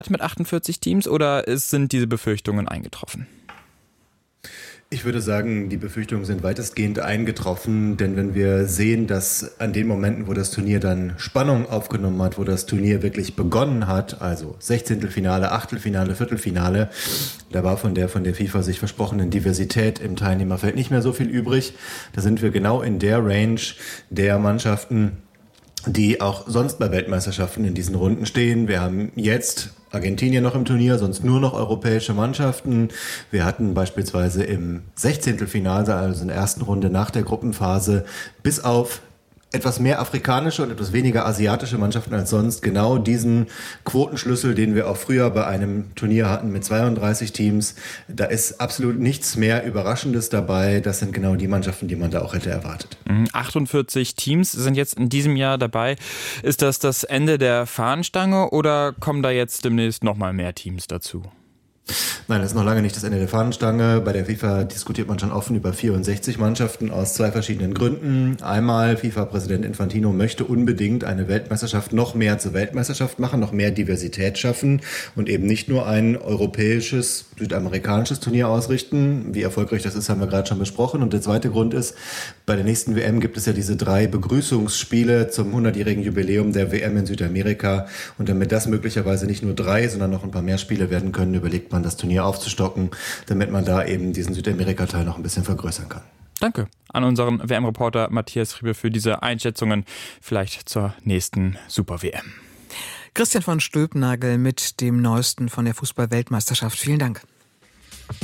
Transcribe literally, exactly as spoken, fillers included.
mit achtundvierzig Teams oder sind diese Befürchtungen eingetroffen? Ich würde sagen, die Befürchtungen sind weitestgehend eingetroffen, denn wenn wir sehen, dass an den Momenten, wo das Turnier dann Spannung aufgenommen hat, wo das Turnier wirklich begonnen hat, also Sechzehntelfinale, Achtelfinale, Viertelfinale, da war von der von der FIFA sich versprochenen Diversität im Teilnehmerfeld nicht mehr so viel übrig. Da sind wir genau in der Range der Mannschaften, die auch sonst bei Weltmeisterschaften in diesen Runden stehen. Wir haben jetzt Argentinien noch im Turnier, sonst nur noch europäische Mannschaften. Wir hatten beispielsweise im Sechzehntelfinale, also in der ersten Runde nach der Gruppenphase, bis auf etwas mehr afrikanische und etwas weniger asiatische Mannschaften als sonst genau diesen Quotenschlüssel, den wir auch früher bei einem Turnier hatten mit zweiunddreißig Teams. Da ist absolut nichts mehr Überraschendes dabei. Das sind genau die Mannschaften, die man da auch hätte erwartet. achtundvierzig Teams sind jetzt in diesem Jahr dabei. Ist das das Ende der Fahnenstange oder kommen da jetzt demnächst noch mal mehr Teams dazu? Nein, das ist noch lange nicht das Ende der Fahnenstange. Bei der FIFA diskutiert man schon offen über vierundsechzig Mannschaften aus zwei verschiedenen Gründen. Einmal, FIFA-Präsident Infantino möchte unbedingt eine Weltmeisterschaft noch mehr zur Weltmeisterschaft machen, noch mehr Diversität schaffen und eben nicht nur ein europäisches, südamerikanisches Turnier ausrichten. Wie erfolgreich das ist, haben wir gerade schon besprochen. Und der zweite Grund ist, bei der nächsten W M gibt es ja diese drei Begrüßungsspiele zum hundertjährigen Jubiläum der W M in Südamerika. Und damit das möglicherweise nicht nur drei, sondern noch ein paar mehr Spiele werden können, überlegt man, das Turnier aufzustocken, damit man da eben diesen Südamerika-Teil noch ein bisschen vergrößern kann. Danke an unseren W M-Reporter Matthias Riebe für diese Einschätzungen, vielleicht zur nächsten Super-W M. Christian von Stülpnagel mit dem Neuesten von der Fußball-Weltmeisterschaft. Vielen Dank.